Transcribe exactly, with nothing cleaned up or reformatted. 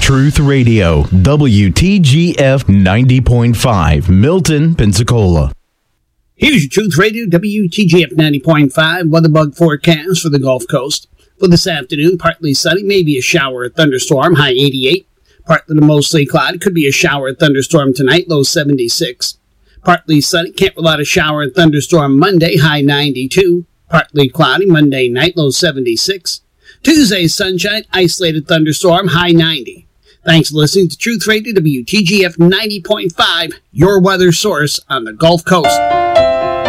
Truth Radio, W T G F ninety point five, Milton, Pensacola. Here's your Truth Radio, W T G F ninety point five, weatherbug forecast for the Gulf Coast. For this afternoon, partly sunny, maybe a shower or thunderstorm, high eighty-eight. Partly to mostly cloudy, could be a shower or thunderstorm tonight, low seventy-six. Partly sunny, can't rule out a shower or thunderstorm Monday, high ninety-two. Partly cloudy, Monday night, low seventy-six. Tuesday, sunshine, isolated thunderstorm, high ninety. Thanks for listening to Truth Radio, W T G F ninety point five, your weather source on the Gulf Coast.